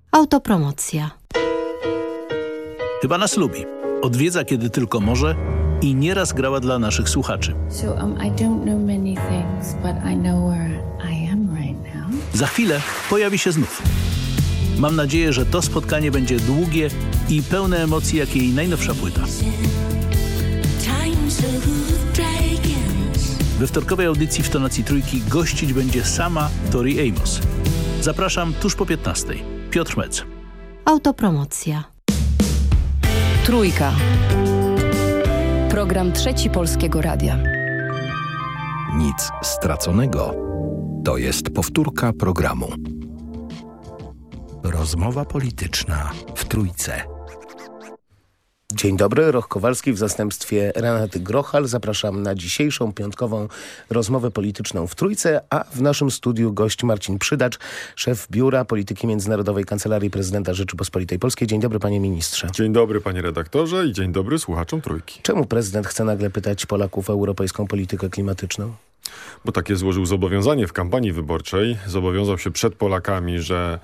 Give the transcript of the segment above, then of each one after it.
Autopromocja. Chyba nas lubi. Odwiedza kiedy tylko może i nieraz grała dla naszych słuchaczy. I don't know many things, but I know where I am right now. Za chwilę pojawi się znów. Mam nadzieję, że to spotkanie będzie długie i pełne emocji jak jej najnowsza płyta. We wtorkowej audycji w tonacji Trójki gościć będzie sama Tori Amos. Zapraszam tuż po 15:00. Piotr Mec. Autopromocja. Trójka. Program Trzeci Polskiego Radia. Nic straconego. To jest powtórka programu. Rozmowa polityczna w Trójce. Dzień dobry, Roch Kowalski w zastępstwie Renaty Grochal. Zapraszam na dzisiejszą piątkową rozmowę polityczną w Trójce, a w naszym studiu gość Marcin Przydacz, szef Biura Polityki Międzynarodowej Kancelarii Prezydenta Rzeczypospolitej Polskiej. Dzień dobry, panie ministrze. Dzień dobry, panie redaktorze, i dzień dobry słuchaczom Trójki. Czemu prezydent chce nagle pytać Polaków o europejską politykę klimatyczną? Bo takie złożył zobowiązanie w kampanii wyborczej. Zobowiązał się przed Polakami, że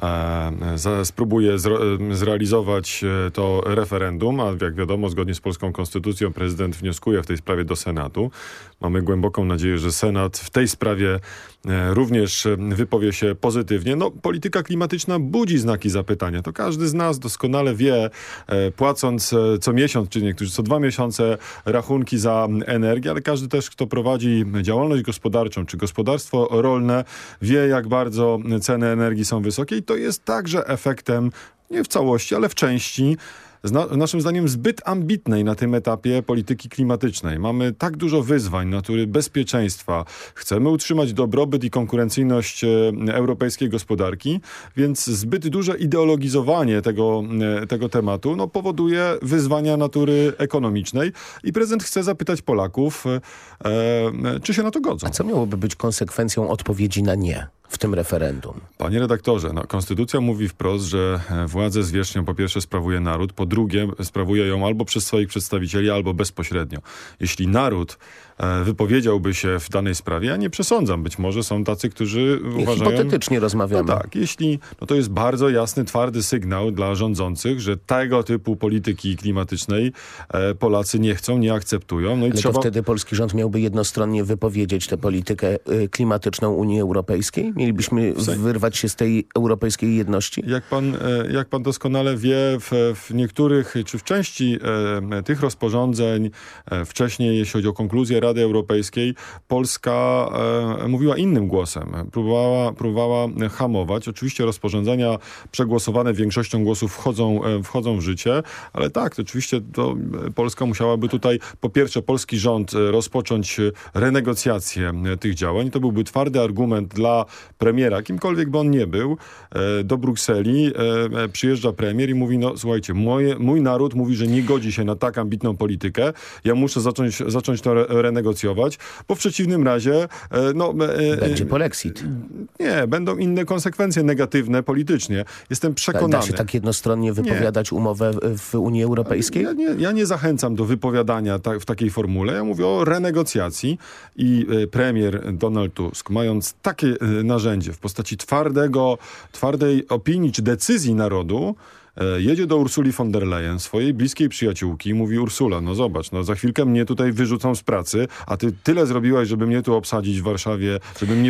spróbuje zrealizować to referendum, a jak wiadomo, zgodnie z polską konstytucją prezydent wnioskuje w tej sprawie do Senatu. Mamy głęboką nadzieję, że Senat w tej sprawie również wypowie się pozytywnie. No, polityka klimatyczna budzi znaki zapytania. To każdy z nas doskonale wie, płacąc co miesiąc, czy niektórzy co 2 miesiące rachunki za energię, ale każdy też, kto prowadzi działalność gospodarczą, czy gospodarstwo rolne, wie, jak bardzo ceny energii są wysokie i to jest także efektem, nie w całości, ale w części, naszym zdaniem zbyt ambitnej na tym etapie polityki klimatycznej. Mamy tak dużo wyzwań natury bezpieczeństwa. Chcemy utrzymać dobrobyt i konkurencyjność europejskiej gospodarki, więc zbyt duże ideologizowanie tego tematu powoduje wyzwania natury ekonomicznej i prezydent chce zapytać Polaków, czy się na to godzą. A co miałoby być konsekwencją odpowiedzi na nie w tym referendum? Panie redaktorze, konstytucja mówi wprost, że władzę zwierzchnią po pierwsze sprawuje naród, po drugie sprawuje ją albo przez swoich przedstawicieli, albo bezpośrednio. Jeśli naród wypowiedziałby się w danej sprawie, ja nie przesądzam, być może są tacy, którzy uważają... Hipotetycznie rozmawiamy. No tak, to jest bardzo jasny, twardy sygnał dla rządzących, że tego typu polityki klimatycznej Polacy nie chcą, nie akceptują. No i to wtedy polski rząd miałby jednostronnie wypowiedzieć tę politykę klimatyczną Unii Europejskiej? Mielibyśmy wyrwać się z tej europejskiej jedności? Jak pan doskonale wie, w niektórych, czy w części tych rozporządzeń wcześniej, jeśli chodzi o konkluzję Rady Europejskiej, Polska mówiła innym głosem. Próbowała hamować. Oczywiście rozporządzenia przegłosowane większością głosów wchodzą w życie, ale tak, oczywiście Polska musiałaby tutaj, po pierwsze, polski rząd rozpocząć renegocjację tych działań. To byłby twardy argument dla premiera, kimkolwiek by on nie był, do Brukseli przyjeżdża premier i mówi, słuchajcie, mój naród mówi, że nie godzi się na tak ambitną politykę. Ja muszę zacząć to renegocjować, bo w przeciwnym razie... Będzie polexit. Nie, będą inne konsekwencje negatywne politycznie. Jestem przekonany. Da się tak jednostronnie wypowiadać umowę w Unii Europejskiej? Ja nie zachęcam do wypowiadania w takiej formule. Ja mówię o renegocjacji i premier Donald Tusk, mając takie narzędzie w postaci twardej opinii czy decyzji narodu, jedzie do Ursuli von der Leyen, swojej bliskiej przyjaciółki, i mówi: Ursula, zobacz, za chwilkę mnie tutaj wyrzucą z pracy, a ty tyle zrobiłaś, żeby mnie tu obsadzić w Warszawie, żeby mnie